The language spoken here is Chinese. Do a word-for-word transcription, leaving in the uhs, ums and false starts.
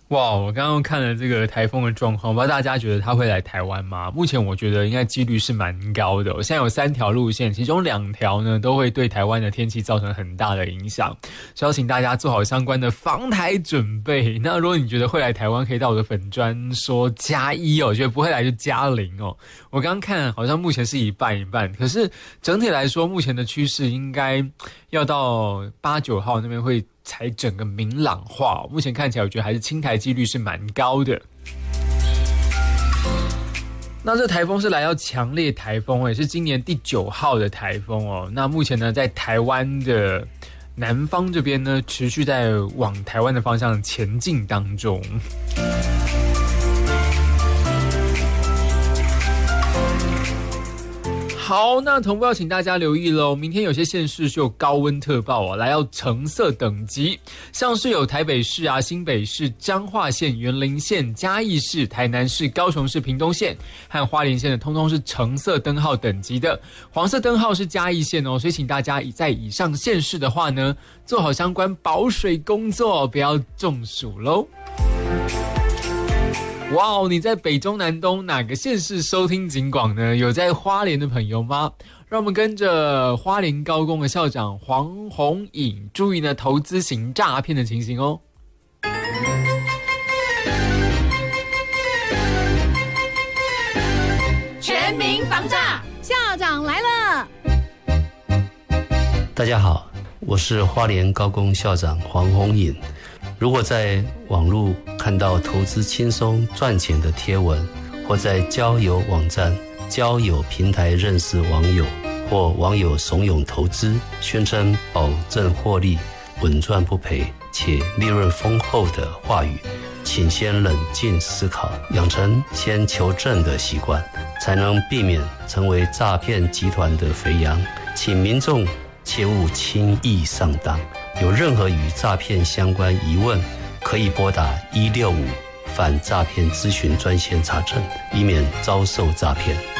哇，我刚刚看了这个台风的状况，不知道大家觉得它会来台湾吗？目前我觉得应该几率是蛮高的。现在有三条路线，其中两条呢都会对台湾的天气造成很大的影响，所以要请大家做好相关的防台准备。那如果你觉得会来台湾，可以到我的粉专说加一哦，觉得不会来就加零哦。我刚刚看好像目前是一半一半，可是整体来说，目前的趋势应该要到八九号那边会才整个明朗化。目前看起来我觉得还是清台几率是蛮高的。那这台风是来到强烈台风，也是今年第九号的台风哦。那目前呢在台湾的南方这边呢持续在往台湾的方向前进当中。好，那同步要请大家留意咯，明天有些县市是有高温特报啊，来到橙色等级，像是有台北市啊、新北市、彰化县、员林县、嘉义市、台南市、高雄市、屏东县和花莲县的，通通是橙色灯号等级的，黄色灯号是嘉义县哦，所以请大家在以上县市的话呢，做好相关保水工作，不要中暑咯。哇哦！你在北中南东哪个县市收听警广呢？有在花莲的朋友吗？让我们跟着花莲高工的校长黄宏颖，注意呢投资型诈骗的情形哦。 全民防诈，校长来了。 大家好，我是花莲高工校长黄宏颖。如果在网络看到投资轻松赚钱的贴文，或在交友网站、交友平台认识网友，或网友怂恿投资，宣称保证获利、稳赚不赔且利润丰厚的话语，请先冷静思考，养成先求证的习惯，才能避免成为诈骗集团的肥羊。请民众切勿轻易上当，有任何与诈骗相关疑问，可以拨打一六五反诈骗咨询专线查证，以免遭受诈骗。